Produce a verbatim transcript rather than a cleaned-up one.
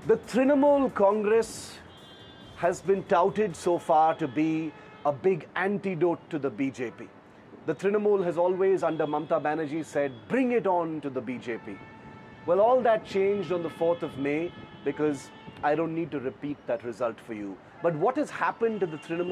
The Trinamool Congress has been touted so far to be a big antidote to the B J P. The Trinamool has always, under Mamata Banerjee, said, bring it on to the B J P. Well, all that changed on the fourth of May because I don't need to repeat that result for you. But what has happened to the Trinamool